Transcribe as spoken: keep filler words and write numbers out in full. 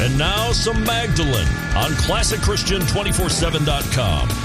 And now some Magdalene on classic christian two forty-seven dot com.